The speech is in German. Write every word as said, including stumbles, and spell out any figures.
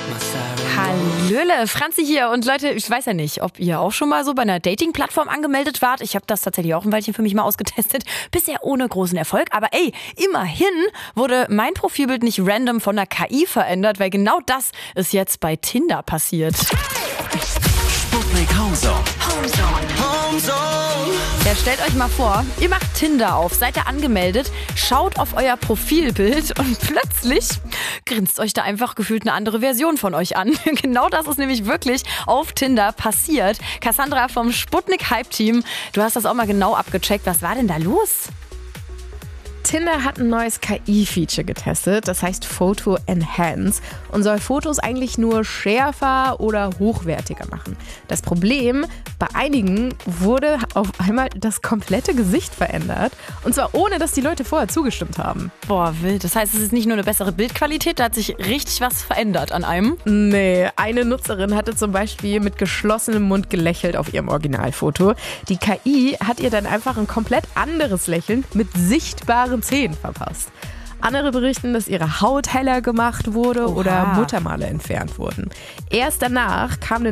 Hallöle, Franzi hier. Und Leute, ich weiß ja nicht, ob ihr auch schon mal so bei einer Dating-Plattform angemeldet wart. Ich habe das tatsächlich auch ein Weilchen für mich mal ausgetestet. Bisher ohne großen Erfolg. Aber ey, immerhin wurde mein Profilbild nicht random von der K I verändert, weil genau das ist jetzt bei Tinder passiert. Sputnik Homezone. Ja, stellt euch mal vor, ihr macht Tinder auf, seid da angemeldet, schaut auf euer Profilbild und plötzlich grinst euch da einfach gefühlt eine andere Version von euch an. Genau das ist nämlich wirklich auf Tinder passiert. Cassandra vom Sputnik Hype Team, du hast das auch mal genau abgecheckt. Was war denn da los? Tinder hat ein neues K I-Feature getestet, das heißt Photo Enhance und soll Fotos eigentlich nur schärfer oder hochwertiger machen. Das Problem, bei einigen wurde auf einmal das komplette Gesicht verändert und zwar ohne, dass die Leute vorher zugestimmt haben. Boah, wild. Das heißt, es ist nicht nur eine bessere Bildqualität, da hat sich richtig was verändert an einem. Nee, eine Nutzerin hatte zum Beispiel mit geschlossenem Mund gelächelt auf ihrem Originalfoto. Die K I hat ihr dann einfach ein komplett anderes Lächeln mit sichtbaren Zähnen verpasst. Andere berichten, dass ihre Haut heller gemacht wurde Oha. oder Muttermale entfernt wurden. Erst danach kam eine